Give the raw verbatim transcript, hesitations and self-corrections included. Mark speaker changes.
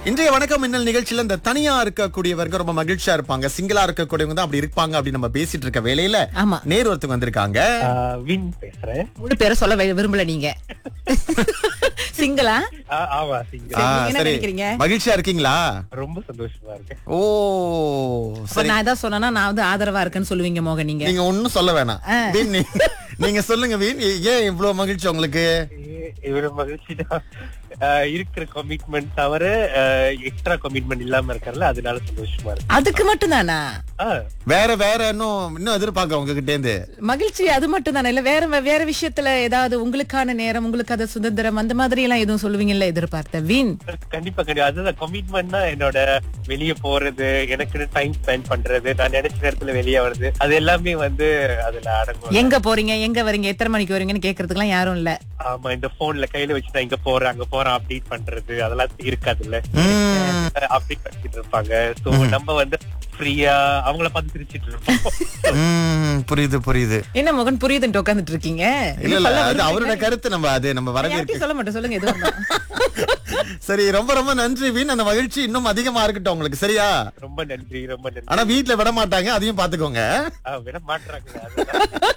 Speaker 1: இன்றைய வணக்கம் மின்னல் நிகழ்ச்சியில இந்த தனியா இருக்கக்கூடியவர்கள் ரொம்ப மகிழ்ச்சியா இருப்பாங்க, சிங்கிளா இருக்கக்கூடியவங்க தான் அப்படி இருப்பாங்க அப்படின்னு நம்ம பேசிட்டு இருக்க வேலையில
Speaker 2: ஆமா.
Speaker 1: நேர் ஒருத்தவங்க வந்திருக்காங்க.
Speaker 3: ஆஹ் வின் பேசுறேன்.
Speaker 2: முழு பேரை சொல்ல வி- விரும்பல நீங்க. சிங்கிளா?
Speaker 3: ஆ- ஆமா சிங்க
Speaker 1: ஆ,
Speaker 2: நீங்க என்ன
Speaker 1: சரி.
Speaker 2: நினைக்கிறீங்க?
Speaker 1: மகிழ்ச்சியா இருக்கீங்களா?
Speaker 3: ரொம்ப சந்தோஷமா இருக்கேன்.
Speaker 1: ஓ
Speaker 2: அப்ப
Speaker 1: சரி,
Speaker 2: நான் ஏதாவது சொன்னா நான் வந்து ஆதரவா இருக்கேன்னு சொல்லுவீங்க மோகன் நீங்க.
Speaker 1: நீங்க ஒண்ணும் சொல்ல வேணாம். வீண், நீ- நீங்க சொல்லுங்க வீண், ஏன் இவ்வளவு மகிழ்ச்சி உங்களுக்கு?
Speaker 3: இ- இவ்வளவு மகிழ்ச்சி தான். ஆஹ் இருக்கிற கமிட்மெண்ட் தவிர எக்ஸ்ட்ரா கமிட்மெண்ட் இல்லாம இருக்கறல, அதனால சந்தோஷமா இருக்கு.
Speaker 2: அதுக்கு மட்டும் தானா
Speaker 3: ஆஹ்
Speaker 1: வேற வேற இன்னும் இன்னும் எதிர்பார்க்க உங்ககிட்ட இருந்து
Speaker 2: மகிழ்ச்சி? அது மட்டும் தானே? இல்ல வேற வேற விஷயத்துல ஏதாவது உங்களுக்கான நேரம், உங்களுக்கு அது சுதந்திரம், அந்த மாதிரி எல்லாம் எதுவும் சொல்லுவீங்கல்ல எதிர்பார்த்த வீண்?
Speaker 3: கண்டிப்பா கண்டிப்பா அதுதான் கமிட்மெண்ட்னா, என்னோட வெளியே போறது, எனக்கு டைம் ஸ்பெண்ட் பண்றது, நான் நினைச்ச நேரத்துல வெளியே வருது, அது எல்லாமே வந்து அதுல அடங்கும்.
Speaker 2: எங்க போறீங்க, எங்க வரீங்க, எத்தனை மணிக்கு வரீங்கன்னு கேக்குறதுக்குலாம் யாரும் இல்ல.
Speaker 3: ஆமா, இந்த போன்ல கையில வச்சு நான் இங்க போறேன் அங்க போறேன் அப்டேட் பண்றது அதெல்லாம் இருக்காதுல்ல.
Speaker 1: ம்,
Speaker 3: அப்டேட் பண்ணிட்டு இருப்பாங்க. சோ நம்ம வந்து ஃப்ரீயா அவங்கள பார்த்து சிரிச்சிட்டு இருப்போம்.
Speaker 1: ம், புரியுது புரியுது.
Speaker 2: என்ன மோகன் புரியுதுன்னு உட்காந்துட்டு இருக்கீங்க?
Speaker 1: இல்ல இல்ல,
Speaker 2: சொல்ல
Speaker 1: அது
Speaker 2: விரும்புறீங்க?
Speaker 1: அவரோட கருத்து, நம்ம அது நம்ம வரவேற்க.
Speaker 2: யார்கிட்டயும் சொல்ல மாட்டேன், சொல்லுங்க எதுவும் இருந்தாலும்.
Speaker 1: சரி, ரொம்ப ரொம்ப நன்றி வீண். அந்த மகிழ்ச்சி இன்னும் அதிகமா இருக்கட்டும் உங்களுக்கு, சரியா?
Speaker 3: ரொம்ப நன்றி ரொம்ப நன்றி.
Speaker 1: ஆனா வீட்ல விட மாட்டாங்க, அதையும் பாத்துக்கோங்க.
Speaker 3: ஆஹ் விட மாட்டாங்க.